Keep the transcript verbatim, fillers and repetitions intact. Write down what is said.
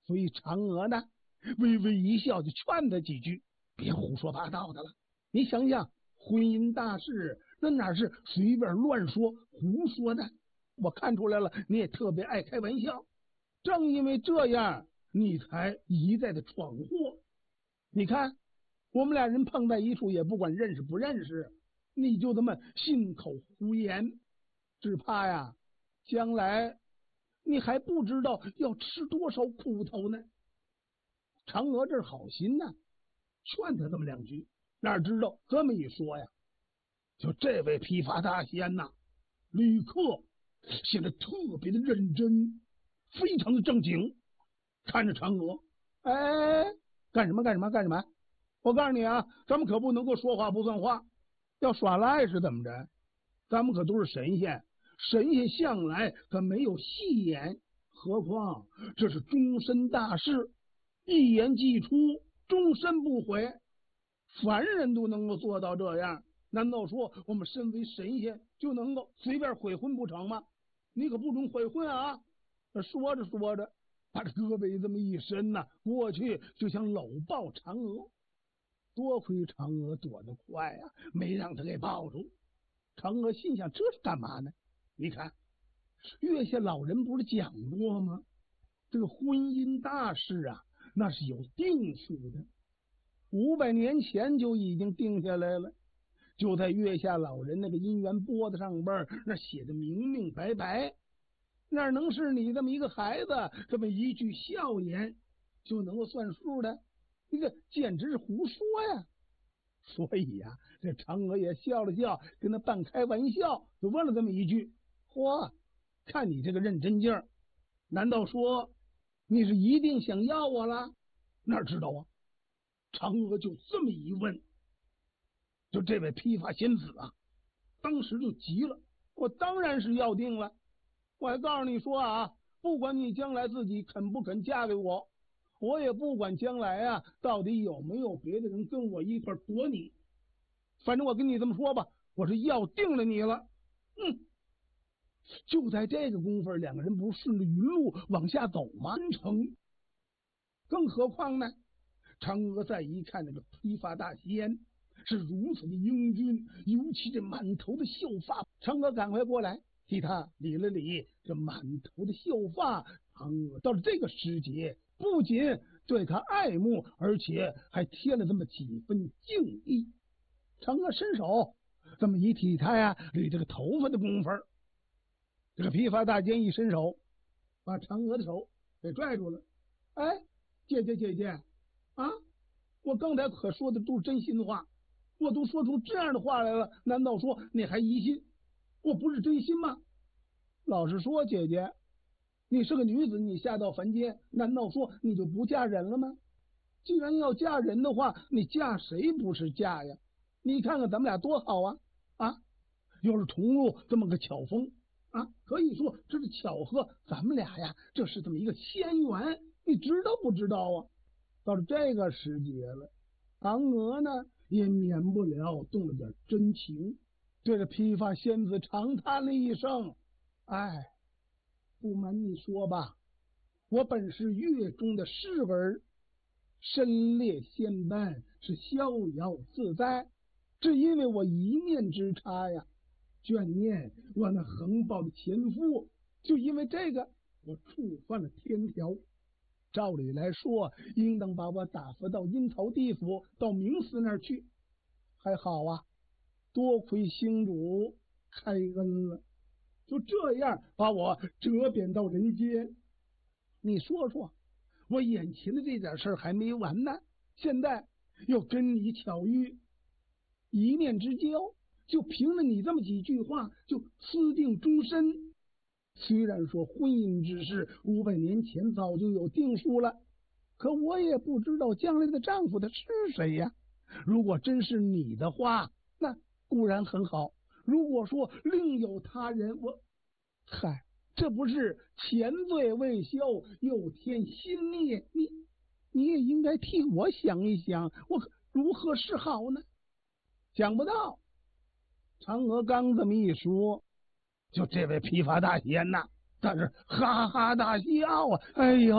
所以嫦娥呢，微微一笑，就劝他几句，别胡说八道的了。你想想，婚姻大事那哪是随便乱说胡说的？我看出来了，你也特别爱开玩笑。正因为这样，你才一再的闯祸。你看，我们俩人碰在一处，也不管认识不认识，你就这么信口胡言，只怕呀，将来你还不知道要吃多少苦头呢。嫦娥这好心呐，劝他这么两句，哪知道这么一说呀，就这位披发大仙呐，立刻显得特别的认真，非常的正经，看着嫦娥，哎，干什么干什么干什么？我告诉你啊，咱们可不能够说话不算话，要耍赖是怎么着？咱们可都是神仙，神仙向来可没有戏言，何况这是终身大事，一言既出，终身不悔。凡人都能够做到这样，难道说我们身为神仙就能够随便悔婚不成吗？你可不准悔婚啊！说着说着，把这胳膊这么一伸呐、啊，过去就想搂抱嫦娥。多亏嫦娥躲得快呀、啊，没让他给抱住。嫦娥心想，这是干嘛呢？你看，月下老人不是讲过吗？这个婚姻大事啊，那是有定数的，五百年前就已经定下来了。就在月下老人那个姻缘簿子上边，那写的明明白白，那能是你这么一个孩子这么一句笑言就能够算数的？这个简直是胡说呀！所以呀、啊，这嫦娥也笑了笑，跟他半开玩笑，就问了这么一句：“嚯，看你这个认真劲儿，难道说你是一定想要我了？”哪知道啊，嫦娥就这么一问，就这位披发仙子啊，当时就急了：“我当然是要定了！我还告诉你说啊，不管你将来自己肯不肯嫁给我。”我也不管将来啊，到底有没有别的人跟我一块躲你，反正我跟你这么说吧，我是要定了你了。嗯，就在这个功夫，两个人不是顺着云路往下走吗？真成，更何况呢？嫦娥再一看那个披发大仙是如此的英俊，尤其这满头的秀发，嫦娥赶快过来替他理了理这满头的秀发。嫦娥到了这个时节，不仅对他爱慕，而且还添了这么几分敬意。嫦娥伸手这么一替他呀捋这个头发的功夫，这个披发大仙一伸手把嫦娥的手给拽住了。哎，姐姐姐姐啊，我刚才可说的都是真心话，我都说出这样的话来了，难道说你还疑心我不是真心吗？老实说，姐姐，你是个女子，你下到凡间，难道说你就不嫁人了吗？既然要嫁人的话，你嫁谁不是嫁呀？你看看咱们俩多好啊！啊，又是同路这么个巧逢啊，可以说这是巧合，咱们俩呀，这是这么一个仙缘，你知道不知道啊？到了这个时节了，嫦娥呢也免不了动了点真情，对着披发仙子长叹了一声：“哎。”不瞒你说吧，我本是月中的侍儿，身列仙班，是逍遥自在。只因为我一念之差呀，眷念我那横暴的前夫，就因为这个，我触犯了天条。照理来说，应当把我打发到阴曹地府，到冥司那儿去。还好啊，多亏星主开恩了。就这样把我折贬到人间。你说说，我眼前的这点事儿还没完呢，现在又跟你巧遇，一念之交，就凭了你这么几句话就私定终身。虽然说婚姻之事五百年前早就有定数了，可我也不知道将来的丈夫他是谁呀。如果真是你的话，那固然很好，如果说另有他人，我嗨，这不是前罪未休，又添新孽，你你也应该替我想一想，我如何是好呢？想不到嫦娥刚这么一说，就这位披发大仙呐，在这哈哈大笑啊！哎呦！